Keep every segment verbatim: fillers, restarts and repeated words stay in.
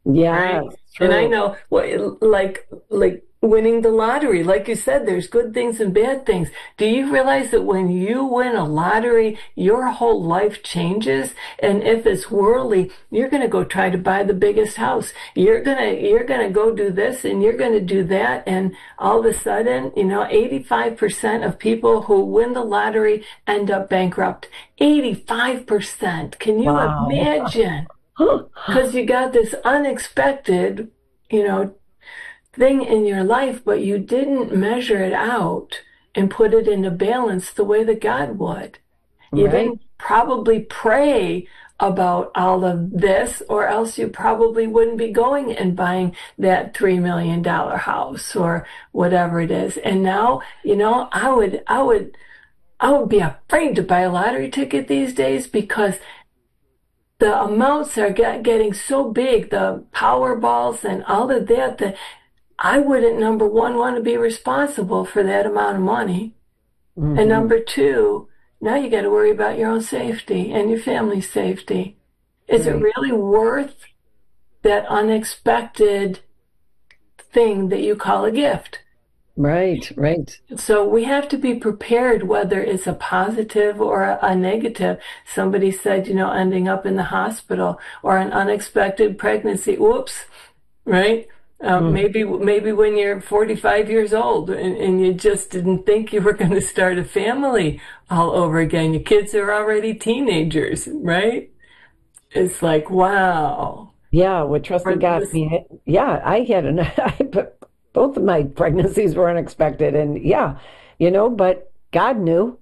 Yeah, right? it's And I true. know what, like, like winning the lottery, like you said, there's good things and bad things. Do you realize that when you win a lottery, your whole life changes? And if it's worldly, you're going to go try to buy the biggest house. You're going to, you're going to go do this and you're going to do that. And all of a sudden, you know, eighty-five percent of people who win the lottery end up bankrupt. eighty-five percent. Can you Wow. imagine? Because you got this unexpected, you know, thing in your life, but you didn't measure it out and put it into balance the way that God would. You Right. didn't probably pray about all of this, or else you probably wouldn't be going and buying that three million dollar house or whatever it is. And now, you know, I would, I would, I would be afraid to buy a lottery ticket these days because the amounts are get, getting so big, the Powerballs and all of that, that I wouldn't, number one, want to be responsible for that amount of money. And Hmm. number two, now you got to worry about your own safety and your family's safety. Is it Right. really worth that unexpected thing that you call a gift? Right. Right. So we have to be prepared, whether it's a positive or a, a negative. Somebody said, you know, ending up in the hospital or an unexpected pregnancy. Whoops, right? Um, Mhm. maybe maybe when you're forty-five years old and, and you just didn't think you were going to start a family all over again. Your kids are already teenagers, right? It's like, wow. Yeah, with Or trusting God. I this, mean, yeah, I had an, I, but both of my pregnancies were unexpected, and yeah, you know, but God knew.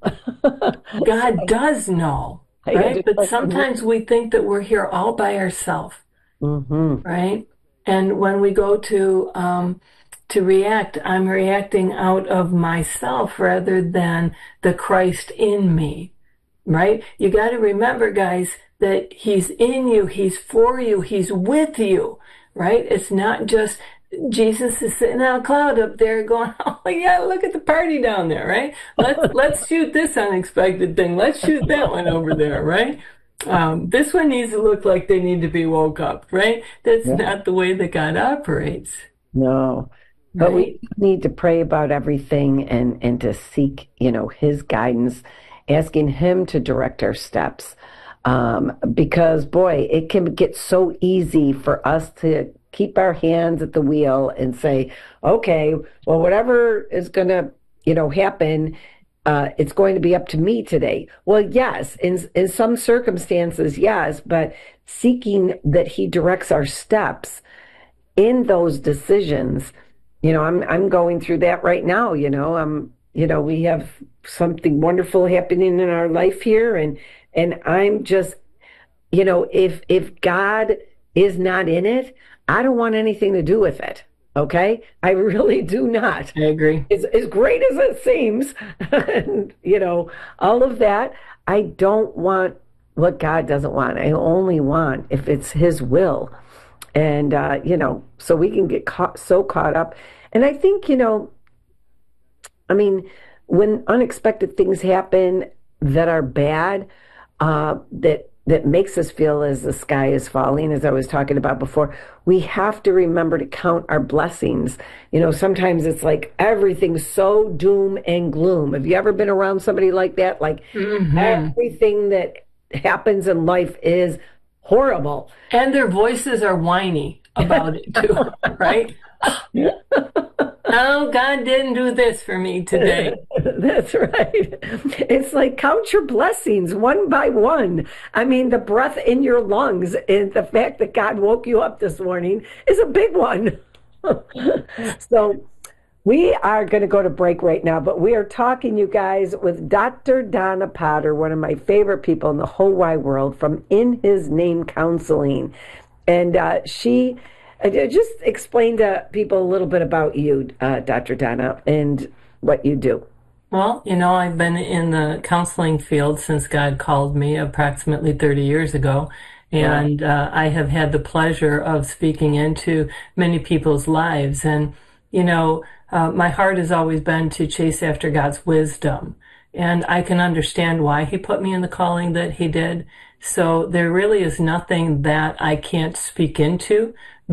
God does know, I had right? to But trust in Him. sometimes we think that we're here all by ourselves, Hmm. right? And when we go to um, to react, I'm reacting out of myself rather than the Christ in me, right? You got to remember, guys, that He's in you, He's for you, He's with you, right? It's not just Jesus is sitting on a cloud up there going, oh yeah, look at the party down there, right? Let's let's shoot this unexpected thing. Let's shoot that one over there, right? Um, this one needs to look like they need to be woke up, right? That's Yeah, not the way that God operates, no, but right? we need to pray about everything and and to seek, you know, His guidance, asking Him to direct our steps. Um, because boy, it can get so easy for us to keep our hands at the wheel and say, okay, well, whatever is going to, you know, happen, uh, it's going to be up to me today. Well, yes, in in some circumstances, yes, but seeking that He directs our steps in those decisions, you know, I'm I'm going through that right now, you know. I'm, you know, we have something wonderful happening in our life here, and and I'm just, you know, if if God is not in it, I don't want anything to do with it. Okay? I really do not. I agree. As, as great as it seems, and, you know, all of that, I don't want what God doesn't want. I only want if it's His will. And, uh, you know, so we can get caught, so caught up. And I think, you know, I mean, when unexpected things happen that are bad, uh, that that makes us feel as the sky is falling, as I was talking about before, we have to remember to count our blessings. You know, sometimes it's like everything's so doom and gloom. Have you ever been around somebody like that? Like Hmm. everything that happens in life is horrible. And their voices are whiny about it too, right? Oh, God didn't do this for me today. That's right. It's like count your blessings one by one. I mean, the breath in your lungs and the fact that God woke you up this morning is a big one. So we are going to go to break right now, but we are talking, you guys, with Doctor Donna Potter, one of my favorite people in the whole wide world from In His Name Counseling. And uh, she uh, just explained to people a little bit about you, uh, Doctor Donna, and what you do. Well, you know, I've been in the counseling field since God called me approximately thirty years ago. Wow. And uh, I have had the pleasure of speaking into many people's lives. And, you know, uh, my heart has always been to chase after God's wisdom. And I can understand why He put me in the calling that He did. So there really is nothing that I can't speak into.